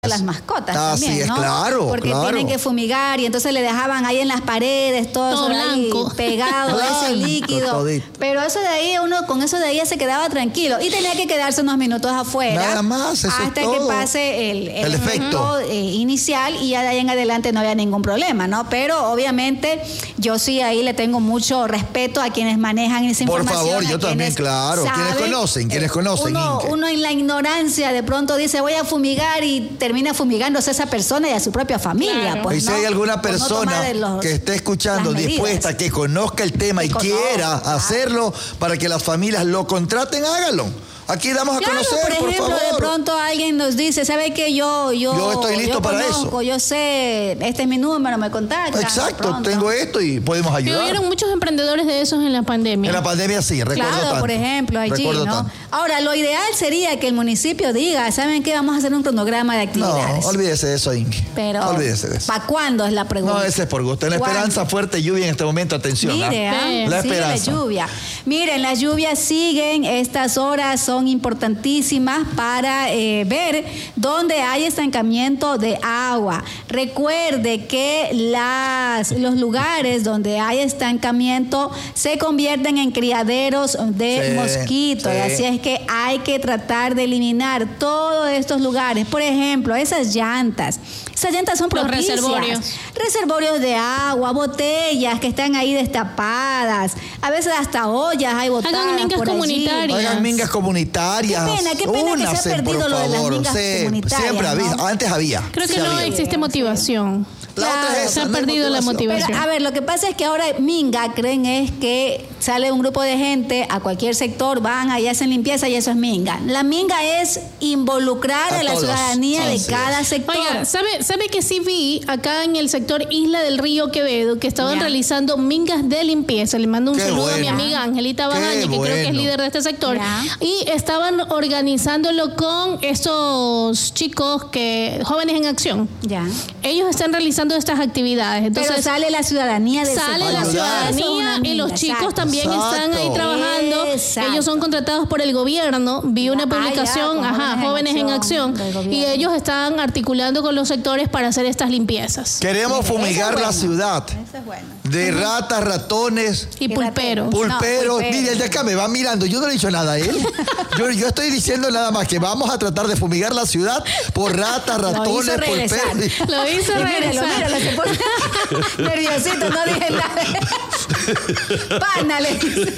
las mascotas también, sí es, ¿no? claro, porque claro. tienen que fumigar y entonces le dejaban ahí en las paredes todo blanco, pegado, ese líquido. Todito. Pero eso de ahí, con eso de ahí se quedaba tranquilo y tenía que quedarse unos minutos afuera. Nada más, eso hasta es que todo. pase el efecto inicial y ya de ahí en adelante no había ningún problema, ¿no? Pero obviamente yo sí ahí le tengo mucho respeto a quienes manejan esa información. Por favor, yo también, claro. Quienes conocen. Uno en la ignorancia de pronto dice voy a fumigar y termina fumigándose a esa persona y a su propia familia. Claro. Pues, y si hay alguna persona que esté escuchando dispuesta, que conozca el tema y quiera hacerlo para que las familias lo contraten, háganlo. Aquí damos a conocer, por ejemplo, de pronto alguien nos dice, ¿sabe qué? Yo estoy listo para eso. Yo sé, este es mi número, me contacta. Exacto, tengo esto y podemos ayudar. Hubieron muchos emprendedores de esos en la pandemia. En la pandemia sí, recuerdo tanto. Por ejemplo, allí, ¿no? Ahora, lo ideal sería que el municipio diga, ¿saben qué? Vamos a hacer un cronograma de actividades. No, olvídese de eso, Inge. Pero, olvídese de eso. ¿para cuándo es la pregunta? No, ese es por gusto. En la esperanza, fuerte lluvia en este momento, atención. Mire, la esperanza. La lluvia. Miren, las lluvias siguen, estas horas son importantísimas para ver dónde hay estancamiento de agua. Recuerde que los lugares donde hay estancamiento se convierten en criaderos de mosquitos. Así es que hay que tratar de eliminar todos estos lugares. Por ejemplo, esas llantas son propicias. Reservorios de agua, botellas que están ahí destapadas, a veces hasta ollas hay botadas. Hagan mingas comunitarias. Hagan mingas comunitarias. Qué pena que se ha perdido lo de las mingas comunitarias. Siempre había, ¿no? antes había. Creo que no existe motivación. Se ha perdido la motivación. Pero, a ver, lo que pasa es que ahora minga creen es que sale un grupo de gente a cualquier sector, van ahí hacen limpieza y eso es minga. La minga es involucrar a la ciudadanía de cada sector. Oiga, ¿sabe que sí vi acá en el sector Isla del Río Quevedo que estaban realizando mingas de limpieza? Le mando un saludo a mi amiga Angelita Bajaña, que creo que es líder de este sector. Y estaban organizándolo con estos chicos jóvenes en acción. Ellos están realizando estas actividades. Entonces, pero sale la ciudadanía de sale la ciudadanía y los chicos también están ahí trabajando. Ellos son contratados por el gobierno. Vi una publicación, jóvenes en acción, y ellos están articulando con los sectores para hacer estas limpiezas. Queremos fumigar la ciudad de ratas, ratones y pulperos. Mire, el de acá me va mirando. Yo no le he dicho nada a él. Yo estoy diciendo nada más que vamos a tratar de fumigar la ciudad por ratas, ratones, pulperos. Lo hizo regresar. Míralo, se pone nerviosito, no dije nada. Pánale.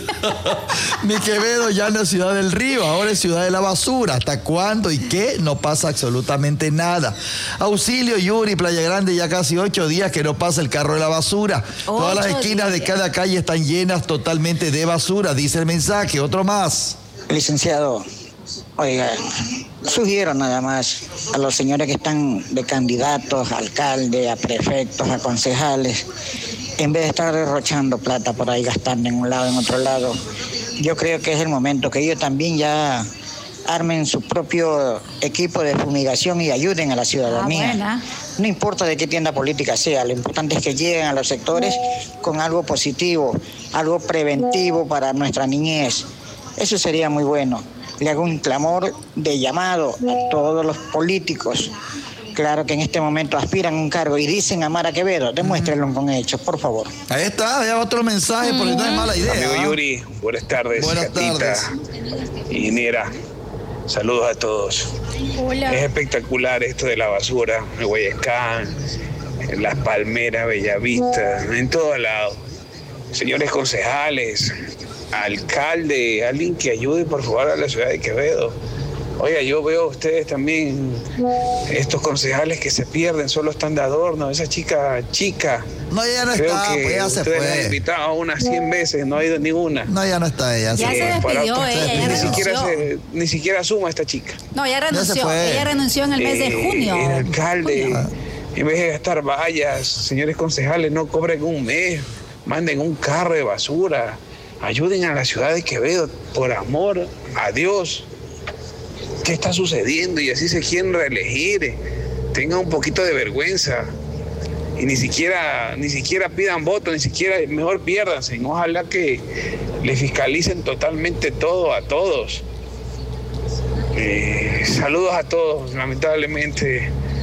Mi Quevedo ya no es Ciudad del Río, ahora es Ciudad de la Basura. ¿Hasta cuándo y qué? No pasa absolutamente nada. Auxilio, Yuri, Playa Grande, ya casi 8 días que no pasa el carro de la basura. Todas las esquinas de cada calle están llenas totalmente de basura, dice el mensaje. Otro más. Licenciado, oiga, sugiero nada más a los señores que están de candidatos, a alcaldes, a prefectos, a concejales, en vez de estar derrochando plata por ahí, gastando en un lado, en otro lado, yo creo que es el momento que ellos también ya armen su propio equipo de fumigación y ayuden a la ciudadanía. No importa de qué tienda política sea, lo importante es que lleguen a los sectores con algo positivo, algo preventivo para nuestra niñez. Eso sería muy bueno. Le hago un clamor de llamado a todos los políticos. Claro que en este momento aspiran a un cargo y dicen amar a Quevedo, demuéstrenlo con hechos, por favor. Ahí está, ya otro mensaje, porque no es mala idea. Amigo Yuri, buenas tardes. Gatita, ingeniera, saludos a todos. Hola. Es espectacular esto de la basura, en Guayacán, en Las Palmeras, Bellavista, en todos lados. Señores concejales, alcalde, alguien que ayude por favor a la ciudad de Quevedo. Oiga, yo veo a ustedes también, estos concejales que se pierden, solo están de adorno. Esa chica. No, ella no está, pues ya se fue. Ustedes la han invitado unas 100 veces, no ha ido ninguna. No, ya no está ella. Ya se despidió ella, ni siquiera suma esta chica. No, ya renunció. Ella renunció en el mes de junio. El alcalde, en vez de gastar vallas, señores concejales, no cobren un mes, manden un carro de basura, ayuden a la ciudad de Quevedo, por amor a Dios. ¿Qué está sucediendo? Y así se quieren reelegir. Tengan un poquito de vergüenza. Y ni siquiera pidan votos, ni siquiera, mejor piérdanse. Ojalá que le fiscalicen totalmente todo a todos. Saludos a todos. Lamentablemente